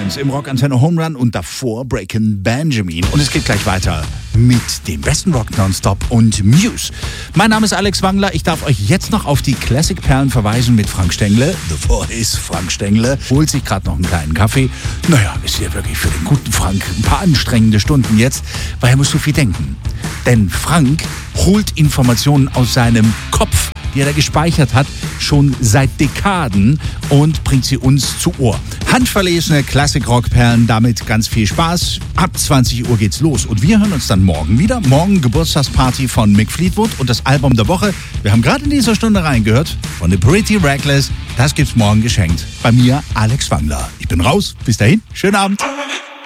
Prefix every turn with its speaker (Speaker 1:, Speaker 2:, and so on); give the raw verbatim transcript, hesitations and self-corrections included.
Speaker 1: eins im Rockantenne Home Run und davor Breakin' Benjamin. Und es geht gleich weiter mit dem besten Rock Nonstop und Muse. Mein Name ist Alex Wangler. Ich darf euch jetzt noch auf die Classic-Perlen verweisen mit Frank Stengle. The Voice, Frank Stengle. Holt sich gerade noch einen kleinen Kaffee. Naja, ist ja wirklich für den guten Frank ein paar anstrengende Stunden jetzt, weil er muss so viel denken. Denn Frank holt Informationen aus seinem Kopf, die er da gespeichert hat, schon seit Dekaden und bringt sie uns zu Ohr. Handverlesene Classic-Rock-Perlen, damit ganz viel Spaß. Ab zwanzig Uhr geht's los und wir hören uns dann morgen wieder. Morgen Geburtstagsparty von Mick Fleetwood und das Album der Woche. Wir haben gerade in dieser Stunde reingehört von The Pretty Reckless. Das gibt's morgen geschenkt. Bei mir Alex Wangler. Ich bin raus. Bis dahin. Schönen Abend.